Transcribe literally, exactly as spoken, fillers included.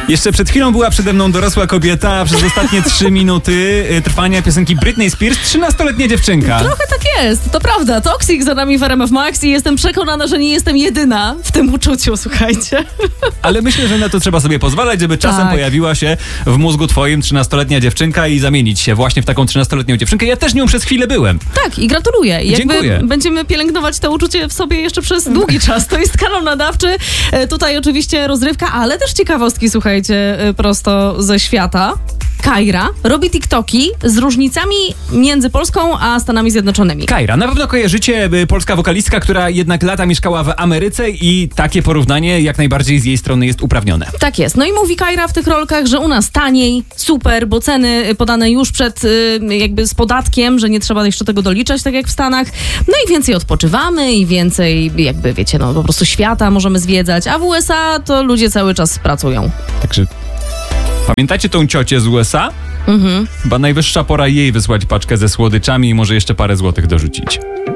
Jeszcze przed chwilą była przede mną dorosła kobieta, a przez ostatnie trzy minuty y, trwania piosenki Britney Spears trzynastoletnia dziewczynka. Trochę tak jest, to prawda. Toxic za nami w R M F Max i jestem przekonana, że nie jestem jedyna w tym uczuciu, słuchajcie. Ale myślę, że na to trzeba sobie pozwalać, żeby czasem Tak. pojawiła się w mózgu twoim trzynastoletnia dziewczynka i zamienić się właśnie w taką trzynastoletnią dziewczynkę. Ja też nią przez chwilę byłem. Tak, i gratuluję. I jakby Dziękuję. będziemy pielęgnować to uczucie w sobie jeszcze przez długi czas. To jest kanał nadawczy. E, Tutaj oczywiście rozrywka, ale też ciekawostki, słuchajcie, e, prosto ze świata. Kaira robi TikToki z różnicami między Polską a Stanami Zjednoczonymi. Kaira, na pewno kojarzycie, y, polska wokalistka, która jednak lata mieszkała w Ameryce i takie porównanie jak najbardziej z jej strony jest uprawnione. Tak jest. No i mówi Kaira w tych rolkach, że u nas taniej, super, bo ceny podane już przed y, jakby z podatkiem, że nie trzeba jeszcze tego doliczać, tak jak w Stanach. No i więcej odpoczywamy i więcej jakby, wiecie, no po prostu świata możemy zwiedzać, a w U S A to ludzie cały czas pracują. Także pamiętacie tą ciocię z U S A? Mhm. Chyba najwyższa pora jej wysłać paczkę ze słodyczami i może jeszcze parę złotych dorzucić.